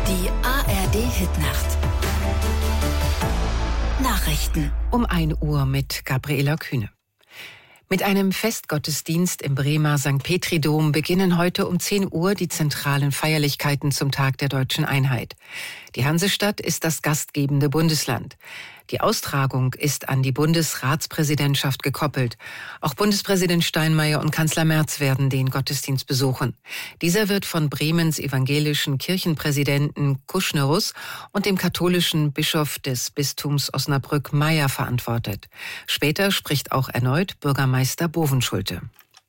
Die ARD-Hitnacht. Nachrichten. Um 1 Uhr mit Gabriela Kühne. Mit einem Festgottesdienst im Bremer St. Petri-Dom beginnen heute um 10 Uhr die zentralen Feierlichkeiten zum Tag der Deutschen Einheit. Die Hansestadt ist das gastgebende Bundesland. Die Austragung ist an die Bundesratspräsidentschaft gekoppelt. Auch Bundespräsident Steinmeier und Kanzler Merz werden den Gottesdienst besuchen. Dieser wird von Bremens evangelischen Kirchenpräsidenten Kuschnerus und dem katholischen Bischof des Bistums Osnabrück Meyer verantwortet. Später spricht auch erneut Bürgermeister Bovenschulte.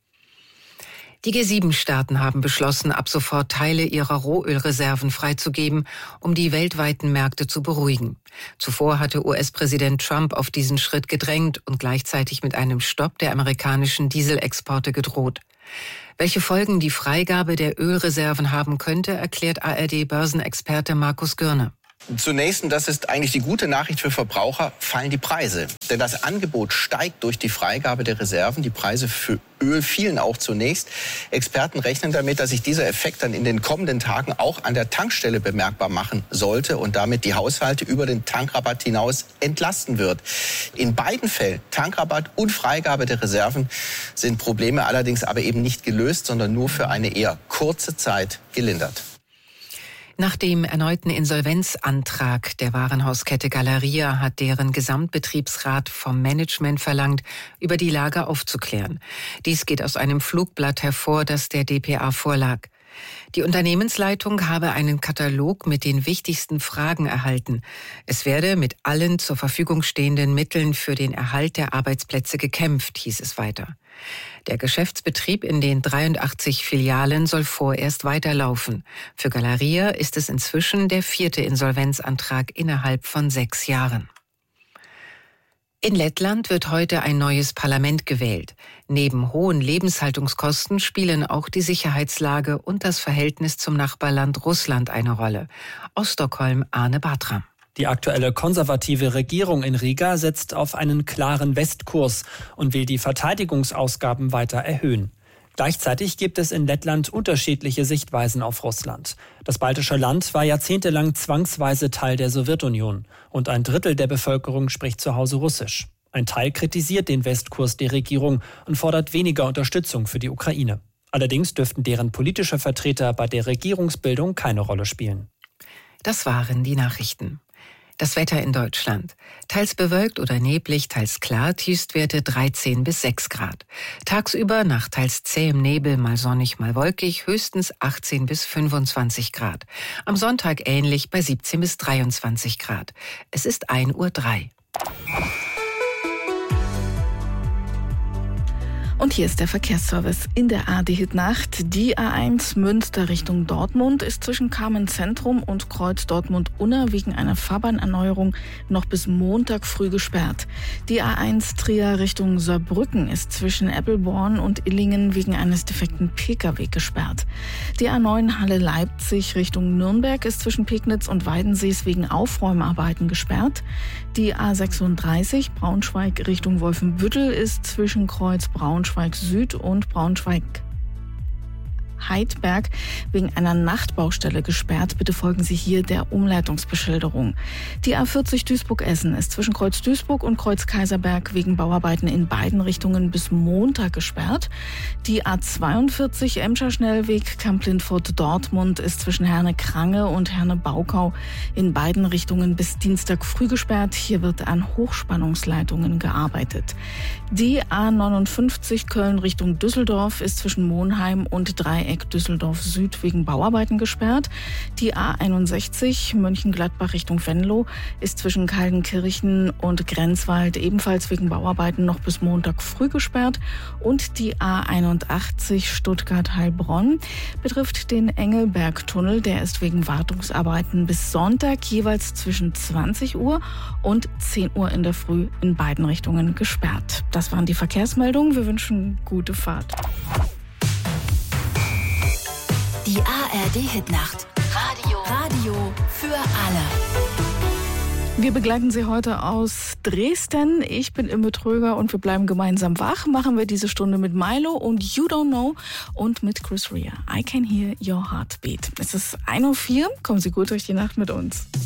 Die G7-Staaten haben beschlossen, ab sofort Teile ihrer Rohölreserven freizugeben, um die weltweiten Märkte zu beruhigen. Zuvor hatte US-Präsident Trump auf diesen Schritt gedrängt und gleichzeitig mit einem Stopp der amerikanischen Dieselexporte gedroht. Welche Folgen die Freigabe der Ölreserven haben könnte, erklärt ARD-Börsenexperte Markus Görne. Zunächst, und das ist eigentlich die gute Nachricht für Verbraucher, fallen die Preise. Denn das Angebot steigt durch die Freigabe der Reserven. Die Preise für Öl fielen auch zunächst. Experten rechnen damit, dass sich dieser Effekt dann in den kommenden Tagen auch an der Tankstelle bemerkbar machen sollte und damit die Haushalte über den Tankrabatt hinaus entlasten wird. In beiden Fällen, Tankrabatt und Freigabe der Reserven, sind Probleme allerdings aber eben nicht gelöst, sondern nur für eine eher kurze Zeit gelindert. Nach dem erneuten Insolvenzantrag der Warenhauskette Galeria hat deren Gesamtbetriebsrat vom Management verlangt, über die Lage aufzuklären. Dies geht aus einem Flugblatt hervor, das der dpa vorlag. Die Unternehmensleitung habe einen Katalog mit den wichtigsten Fragen erhalten. Es werde mit allen zur Verfügung stehenden Mitteln für den Erhalt der Arbeitsplätze gekämpft, hieß es weiter. Der Geschäftsbetrieb in den 83 Filialen soll vorerst weiterlaufen. Für Galeria ist es inzwischen der 4. Insolvenzantrag innerhalb von 6 Jahren. In Lettland wird heute ein neues Parlament gewählt. Neben hohen Lebenshaltungskosten spielen auch die Sicherheitslage und das Verhältnis zum Nachbarland Russland eine Rolle. Aus Stockholm Arne Bartram. Die aktuelle konservative Regierung in Riga setzt auf einen klaren Westkurs und will die Verteidigungsausgaben weiter erhöhen. Gleichzeitig gibt es in Lettland unterschiedliche Sichtweisen auf Russland. Das baltische Land war jahrzehntelang zwangsweise Teil der Sowjetunion und 1/3 der Bevölkerung spricht zu Hause Russisch. Ein Teil kritisiert den Westkurs der Regierung und fordert weniger Unterstützung für die Ukraine. Allerdings dürften deren politische Vertreter bei der Regierungsbildung keine Rolle spielen. Das waren die Nachrichten. Das Wetter in Deutschland. Teils bewölkt oder neblig, teils klar, Tiefstwerte 13 bis 6 Grad. Tagsüber nach teils zähem Nebel, mal sonnig, mal wolkig, höchstens 18 bis 25 Grad. Am Sonntag ähnlich bei 17 bis 23 Grad. Es ist 1:03 Uhr. Und hier ist der Verkehrsservice in der ARD-Hitnacht. Die A1 Münster Richtung Dortmund ist zwischen Carmen-Zentrum und Kreuz Dortmund-Unna wegen einer Fahrbahnerneuerung noch bis Montag früh gesperrt. Die A1 Trier Richtung Saarbrücken ist zwischen Eppelborn und Illingen wegen eines defekten Pkw gesperrt. Die A9 Halle-Leipzig Richtung Nürnberg ist zwischen Pegnitz und Weidensees wegen Aufräumarbeiten gesperrt. Die A36 Braunschweig Richtung Wolfenbüttel ist zwischen Kreuz Braunschweig Süd und Braunschweig-Heidberg wegen einer Nachtbaustelle gesperrt. Bitte folgen Sie hier der Umleitungsbeschilderung. Die A40 Duisburg-Essen ist zwischen Kreuz Duisburg und Kreuz Kaiserberg wegen Bauarbeiten in beiden Richtungen bis Montag gesperrt. Die A42 Emscher Schnellweg Kamp-Lindfort-Dortmund ist zwischen Herne-Krange und Herne-Baukau in beiden Richtungen bis Dienstag früh gesperrt. Hier wird an Hochspannungsleitungen gearbeitet. Die A59 Köln Richtung Düsseldorf ist zwischen Monheim und Dreieck Düsseldorf Süd wegen Bauarbeiten gesperrt. Die A61 Mönchengladbach Richtung Venlo ist zwischen Kaldenkirchen und Grenzwald ebenfalls wegen Bauarbeiten noch bis Montag früh gesperrt. Und die A81 Stuttgart-Heilbronn betrifft den Engelbergtunnel. Der ist wegen Wartungsarbeiten bis Sonntag jeweils zwischen 20 Uhr und 10 Uhr in der Früh in beiden Richtungen gesperrt. Das waren die Verkehrsmeldungen. Wir wünschen gute Fahrt. Die ARD-Hitnacht. Radio für alle. Wir begleiten Sie heute aus Dresden. Ich bin Imme Tröger und wir bleiben gemeinsam wach. Machen wir diese Stunde mit Milo und You Don't Know und mit Chris Rea. I Can Hear Your Heartbeat. Es ist 1:04 Uhr. Kommen Sie gut durch die Nacht mit uns.